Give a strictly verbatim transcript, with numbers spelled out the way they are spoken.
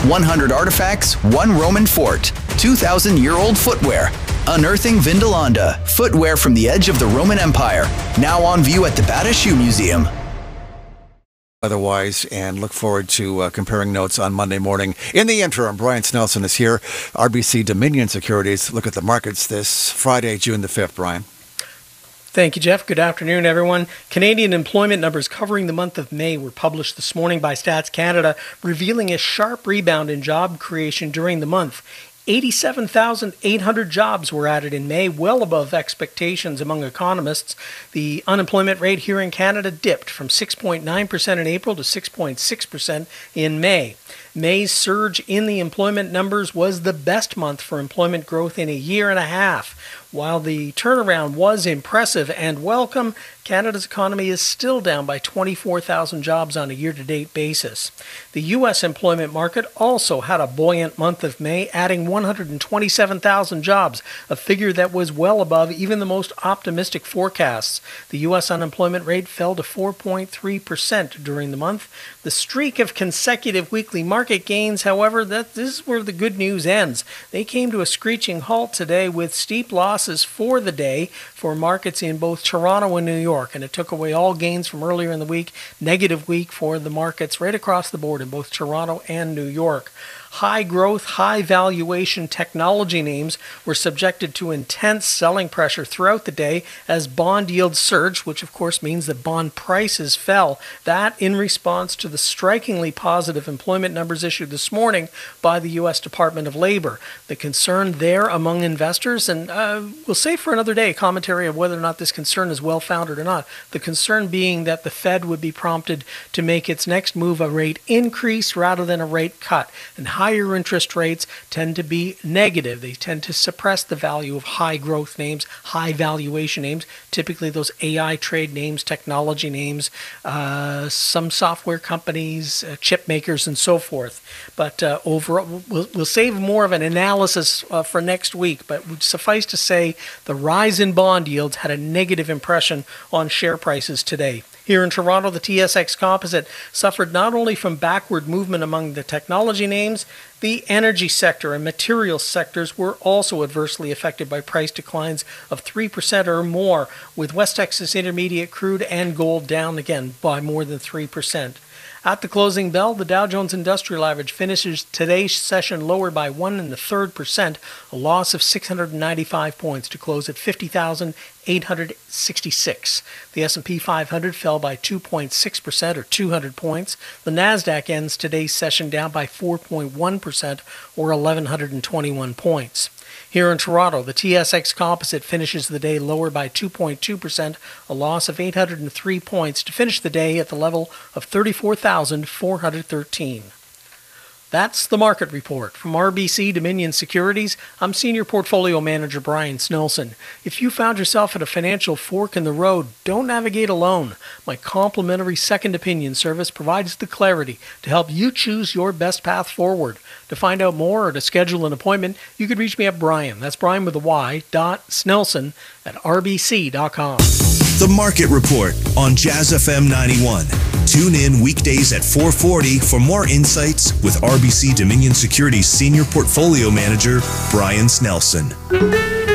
one hundred artifacts, one Roman fort, two thousand year old footwear. Unearthing Vindolanda, footwear from the edge of the Roman Empire. Now on view at the Bata Shoe Museum. Otherwise, and look forward to uh, comparing notes on Monday morning. In the interim, Brian Snelson is here. R B C Dominion Securities. Look at the markets this Friday, June the fifth, Brian. Thank you, Jeff. Good afternoon, everyone. Canadian employment numbers covering the month of May were published this morning by Stats Canada, revealing a sharp rebound in job creation during the month. eighty-seven thousand eight hundred jobs were added in May, well above expectations among economists. The unemployment rate here in Canada dipped from six point nine percent in April to six point six percent in May. May's surge in the employment numbers was the best month for employment growth in a year and a half. While the turnaround was impressive and welcome, Canada's economy is still down by twenty-four thousand jobs on a year-to-date basis. The U S employment market also had a buoyant month of May, adding one hundred twenty-seven thousand jobs, a figure that was well above even the most optimistic forecasts. The U S unemployment rate fell to four point three percent during the month. The streak of consecutive weekly market gains, however, that this is where the good news ends. They came to a screeching halt today with steep losses for the day for markets in both Toronto and New York, and it took away all gains from earlier in the week. Negative week for the markets right across the board in both Toronto and New York. High growth, high valuation technology names were subjected to intense selling pressure throughout the day as bond yields surged, which of course means that bond prices fell. That in response to the strikingly positive employment numbers issued this morning by the U S Department of Labor. The concern there among investors, and uh, we'll save for another day commentary of whether or not this concern is well-founded or not. The concern being that the Fed would be prompted to make its next move a rate increase rather than a rate cut. And higher interest rates tend to be negative. They tend to suppress the value of high growth names, high valuation names, typically those A I trade names, technology names, uh, some software companies, uh, chip makers, and so forth. But uh, overall, we'll, we'll save more of an analysis uh, for next week, but suffice to say the rise in bond yields had a negative impression on share prices today. Here in Toronto, the T S X Composite suffered not only from backward movement among the technology names, the energy sector and materials sectors were also adversely affected by price declines of three percent or more, with West Texas Intermediate crude and gold down again by more than three percent. At the closing bell, the Dow Jones Industrial Average finishes today's session lower by one and a third percent, a loss of six hundred ninety-five points to close at fifty thousand eight hundred sixty-six. The S and P five hundred fell by two point six percent or two hundred points. The Nasdaq ends today's session down by four point one percent or one thousand one hundred twenty-one points. Here in Toronto, the T S X Composite finishes the day lower by two point two percent, a loss of eight hundred three points to finish the day at the level of thirty-four thousand four hundred thirteen. That's the market report. From R B C Dominion Securities, I'm Senior Portfolio Manager Brian Snelson. If you found yourself at a financial fork in the road, don't navigate alone. My complimentary second opinion service provides the clarity to help you choose your best path forward. To find out more or to schedule an appointment, you could reach me at Brian, that's Brian with a Y, dot Snelson at R B C dot com. The Market Report on Jazz F M ninety-one. Tune in weekdays at four forty for more insights with R B C Dominion Securities Senior Portfolio Manager Brian Snelson.